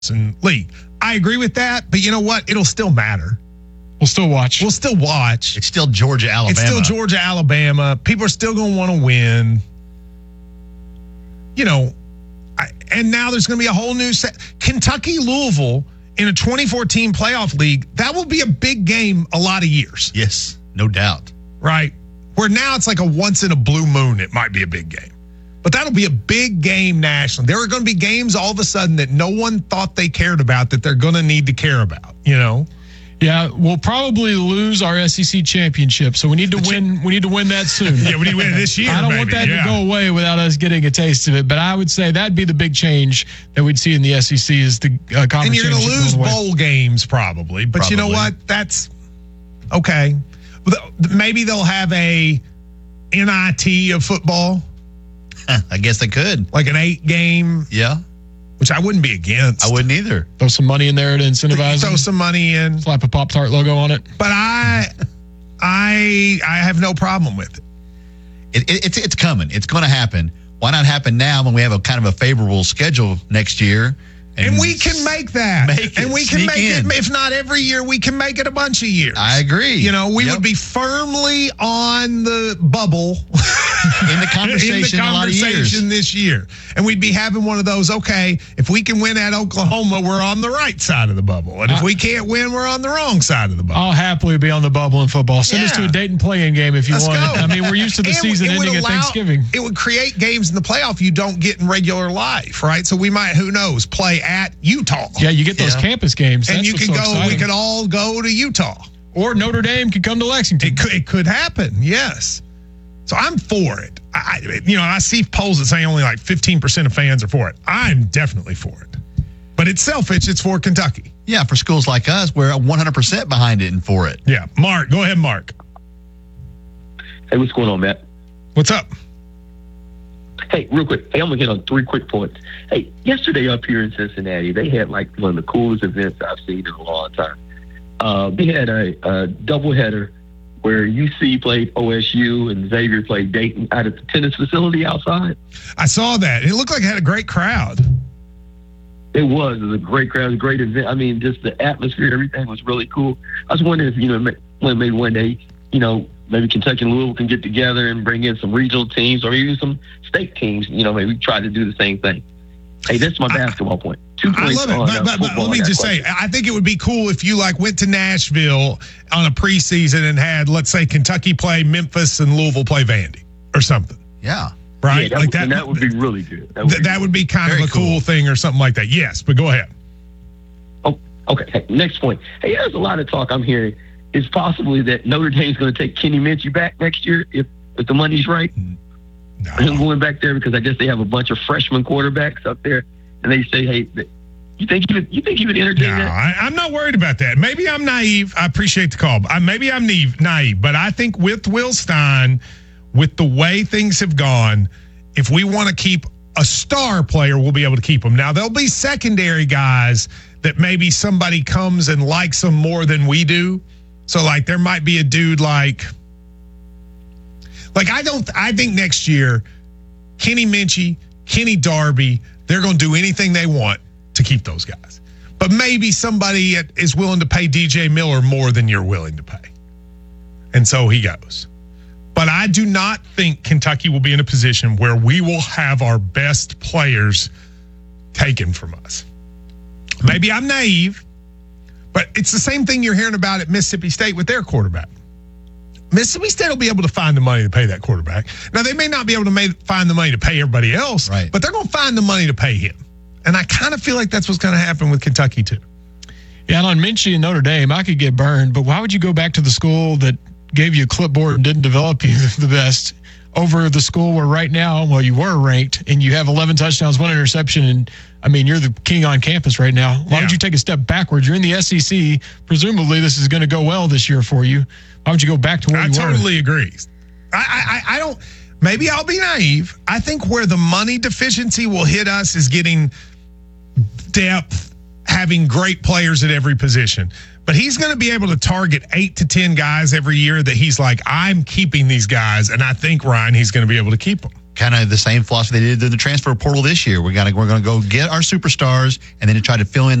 league. I agree with that, but you know what? It'll still matter. We'll still watch. We'll still watch. It's still Georgia, Alabama. It's still Georgia, Alabama. People are still going to want to win. You know, and now there's going to be a whole new set. Kentucky, Louisville in a 2014 playoff league, that will be a big game a lot of years. Yes, no doubt. Right? Where now it's like a once in a blue moon, it might be a big game. But that'll be a big game nationally. There are going to be games all of a sudden that no one thought they cared about that they're going to need to care about, you know? Yeah, we'll probably lose our SEC championship, so we need to win. We need to win that soon. Yeah, we need to win it this year. I don't want that to go away without us getting a taste of it. But I would say that'd be the big change that we'd see in the SEC is the conference. And you're going to lose bowl games probably, but you know what? That's okay. Maybe they'll have a NIT of football. I guess they could. Like an 8-game. Yeah. Which I wouldn't be against. I wouldn't either. Throw some money in there to incentivize them. Throw some money in. Slap a Pop-Tart logo on it. But I have no problem with it. It's coming. It's going to happen. Why not happen now when we have a kind of a favorable schedule next year? And we can make that. And we can make it, if not every year, we can make it a bunch of years. I agree. You know, we would be firmly on the bubble in the conversation a lot of years. This year. And we'd be having one of those, okay, if we can win at Oklahoma, we're on the right side of the bubble. And if we can't win, we're on the wrong side of the bubble. I'll happily be on the bubble in football. Send us to a Dayton play-in game if you want. Go. I mean, we're used to the season ending at Thanksgiving. It would create games in the playoff you don't get in regular life, right? So we might, who knows, play at Utah. Yeah, you get those campus games. And that's you can go, exciting. we could all go to Utah. Or Notre Dame could come to Lexington. It could happen, yes. So I'm for it. I see polls that say only like 15% of fans are for it. I'm definitely for it. But it's selfish. It's for Kentucky. Yeah, for schools like us, we're 100% behind it and for it. Yeah. Mark, go ahead, Mark. Hey, what's going on, Matt? What's up? Hey, real quick. Hey, I'm going to hit on 3 quick points. Hey, yesterday up here in Cincinnati, they had like one of the coolest events I've seen in a long time. They had a doubleheader where UC played OSU and Xavier played Dayton out at the tennis facility outside. I saw that. It looked like it had a great crowd. It was a great crowd, a great event. I mean, just the atmosphere, everything was really cool. I was wondering if, maybe one day, maybe Kentucky and Louisville can get together and bring in some regional teams or even some state teams, maybe try to do the same thing. Hey, that's my basketball point. 2 points. I love it. But let me just say, I think it would be cool if you went to Nashville on a preseason and had, let's say, Kentucky play Memphis and Louisville play Vandy or something. Yeah. Right? Yeah, that would be really good. That would be kind of a cool thing or something like that. Yes, but go ahead. Oh, okay. Hey, next point. Hey, there's a lot of talk I'm hearing. It's possibly that Notre Dame's going to take Kenny Minchie back next year if the money's right. No. I'm going back there because I guess they have a bunch of freshman quarterbacks up there, and they say, "Hey, you think he would entertain that?" I'm not worried about that. Maybe I'm naive. I appreciate the call. Maybe I'm naive, but I think with Will Stein, with the way things have gone, if we want to keep a star player, we'll be able to keep him. Now there'll be secondary guys that maybe somebody comes and likes them more than we do. So there might be a dude like I think next year, Kenny Minchie, Kenny Darby, they're going to do anything they want to keep those guys. But maybe somebody is willing to pay DJ Miller more than you're willing to pay. And so he goes. But I do not think Kentucky will be in a position where we will have our best players taken from us. Maybe I'm naive, but it's the same thing you're hearing about at Mississippi State with their quarterback. Mississippi State will be able to find the money to pay that quarterback. Now, they may not be able to find the money to pay everybody else, but they're going to find the money to pay him. And I kind of feel like that's what's going to happen with Kentucky, too. Yeah, and on Minchie and Notre Dame, I could get burned, but why would you go back to the school that gave you a clipboard and didn't develop you the best over the school where right now, you were ranked and you have 11 touchdowns, 1 interception, and you're the king on campus right now. Why would you take a step backwards? You're in the SEC. Presumably, this is going to go well this year for you. Why would you go back to where you were? I totally agree. I don't. Maybe I'll be naive. I think where the money deficiency will hit us is getting depth, having great players at every position. But he's going to be able to target 8 to 10 guys every year that he's like, I'm keeping these guys, and I think, Ryan, he's going to be able to keep them. kind of the same philosophy they did in the transfer portal this year. We're going to go get our superstars and then to try to fill in